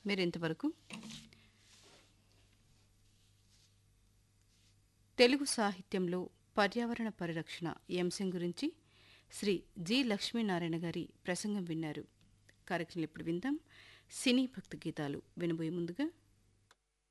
మీరింతవరకు తెలుగు సాహిత్యంలో పర్యావరణ పరిరక్షణ ఈ అంశం గురించి శ్రీ జి లక్ష్మీనారాయణ గారి ప్రసంగం విన్నారు. కార్యక్రమం ఇప్పుడు విందాం. సినీ భక్తి గీతాలు వినబోయే ముందుగా